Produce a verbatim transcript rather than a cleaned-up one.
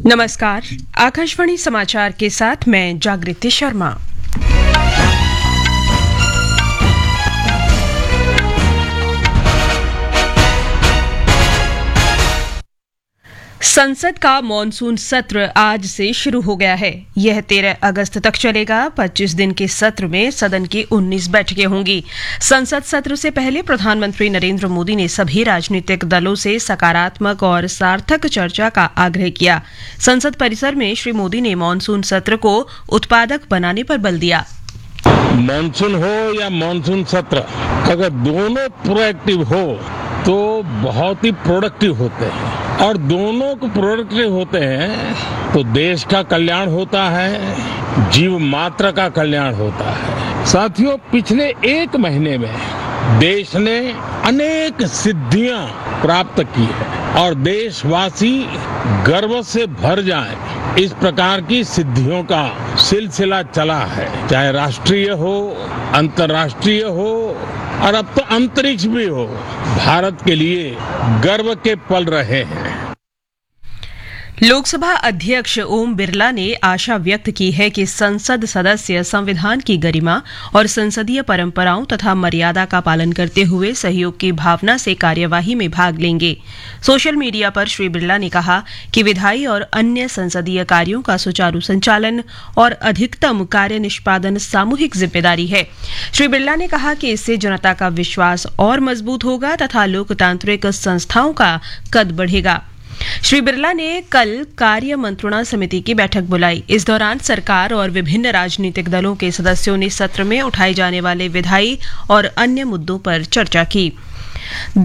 नमस्कार, आकाशवाणी समाचार के साथ मैं जागृति शर्मा। संसद का मॉनसून सत्र आज से शुरू हो गया है। यह तेरह अगस्त तक चलेगा। पच्चीस दिन के सत्र में सदन की उन्नीस बैठकें होंगी। संसद सत्र से पहले प्रधानमंत्री नरेंद्र मोदी ने सभी राजनीतिक दलों से सकारात्मक और सार्थक चर्चा का आग्रह किया। संसद परिसर में श्री मोदी ने मॉनसून सत्र को उत्पादक बनाने पर बल दिया। मॉनसून हो या मॉनसून सत्र, अगर दोनों प्रोएक्टिव हो तो बहुत ही प्रोडक्टिव होते हैं, और दोनों को प्रोडक्टिव होते हैं तो देश का कल्याण होता है, जीव मात्र का कल्याण होता है। साथियों, पिछले एक महीने में देश ने अनेक सिद्धियां प्राप्त की है और देशवासी गर्व से भर जाएं, इस प्रकार की सिद्धियों का सिलसिला चला है। चाहे राष्ट्रीय हो, अंतर्राष्ट्रीय हो और अब तो अंतरिक्ष भी हो, भारत के लिए गर्व के पल रहे हैं। लोकसभा अध्यक्ष ओम बिरला ने आशा व्यक्त की है कि संसद सदस्य संविधान की गरिमा और संसदीय परंपराओं तथा मर्यादा का पालन करते हुए सहयोग की भावना से कार्यवाही में भाग लेंगे। सोशल मीडिया पर श्री बिरला ने कहा कि विधायी और अन्य संसदीय कार्यों का सुचारू संचालन और अधिकतम कार्य निष्पादन सामूहिक जिम्मेदारी है। श्री बिरला ने कहा कि इससे जनता का विश्वास और मजबूत होगा तथा लोकतांत्रिक संस्थाओं का कद बढ़ेगा। श्री बिरला ने कल कार्य मंत्रणा समिति की बैठक बुलाई। इस दौरान सरकार और विभिन्न राजनीतिक दलों के सदस्यों ने सत्र में उठाए जाने वाले विधायी और अन्य मुद्दों पर चर्चा की।